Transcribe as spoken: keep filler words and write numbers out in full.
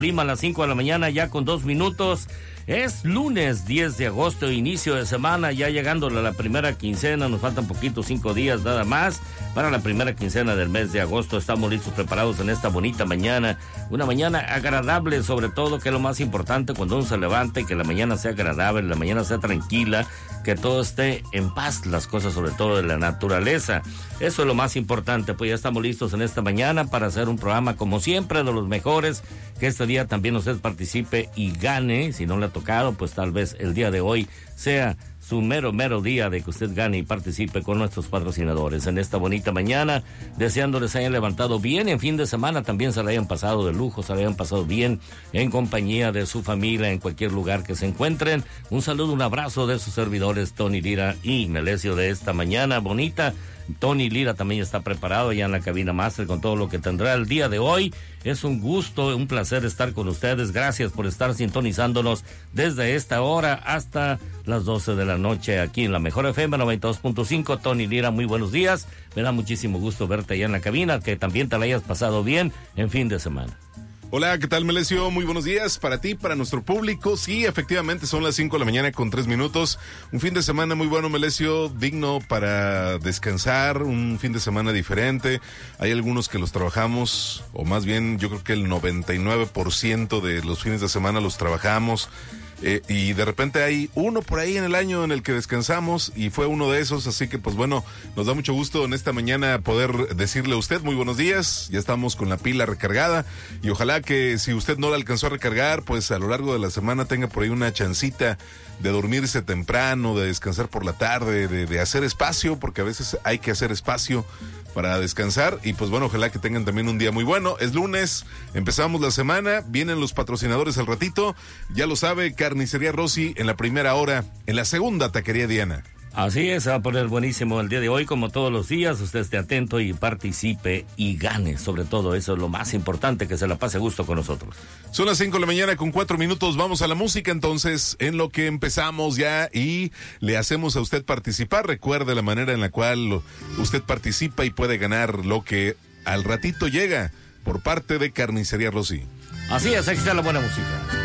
Lima a las cinco de la mañana, ya con dos minutos. Es lunes diez de agosto, inicio de semana, ya llegando a la primera quincena, nos faltan poquitos, cinco días nada más para la primera quincena del mes de agosto. Estamos listos, preparados en esta bonita mañana, una mañana agradable, sobre todo, que es lo más importante cuando uno se levanta, y que la mañana sea agradable, la mañana sea tranquila, que todo esté en paz, las cosas sobre todo de la naturaleza. Eso es lo más importante. Pues ya estamos listos en esta mañana para hacer un programa como siempre de los mejores, que este día también usted participe y gane. Si no le ha tocado, pues tal vez el día de hoy sea su mero, mero día de que usted gane y participe con nuestros patrocinadores en esta bonita mañana, deseándoles hayan levantado bien en fin de semana, también se la hayan pasado de lujo, se la hayan pasado bien en compañía de su familia, en cualquier lugar que se encuentren. Un saludo, un abrazo de sus servidores Tony Lira y Melesio de esta mañana bonita. Tony Lira también está preparado ya en la cabina máster con todo lo que tendrá el día de hoy. Es un gusto, un placer estar con ustedes. Gracias por estar sintonizándonos desde esta hora hasta las doce de la noche aquí en la Mejor F M noventa y dos punto cinco. Tony Lira, muy buenos días. Me da muchísimo gusto verte allá en la cabina, que también te la hayas pasado bien en fin de semana. Hola, ¿qué tal, Melesio? Muy buenos días para ti, para nuestro público. Sí, efectivamente, son las cinco de la mañana con tres minutos. Un fin de semana muy bueno, Melesio, digno para descansar, un fin de semana diferente. Hay algunos que los trabajamos, o más bien yo creo que el noventa y nueve por ciento de los fines de semana los trabajamos. Eh, y de repente hay uno por ahí en el año en el que descansamos, y fue uno de esos, así que pues bueno, nos da mucho gusto en esta mañana poder decirle a usted muy buenos días. Ya estamos con la pila recargada, y ojalá que si usted no la alcanzó a recargar, pues a lo largo de la semana tenga por ahí una chancita de dormirse temprano, de descansar por la tarde, de, de hacer espacio, porque a veces hay que hacer espacio para descansar. Y pues bueno, ojalá que tengan también un día muy bueno. Es lunes, empezamos la semana, vienen los patrocinadores al ratito, ya lo sabe, Carnicería Rossi en la primera hora, en la segunda Taquería Diana. Así es, se va a poner buenísimo el día de hoy, como todos los días. Usted esté atento y participe y gane. Sobre todo eso es lo más importante, que se la pase a gusto con nosotros. Son las cinco de la mañana con cuatro minutos. Vamos a la música entonces, en lo que empezamos ya y le hacemos a usted participar. Recuerde la manera en la cual usted participa y puede ganar lo que al ratito llega por parte de Carnicería Rossi. Así es, aquí está la buena música.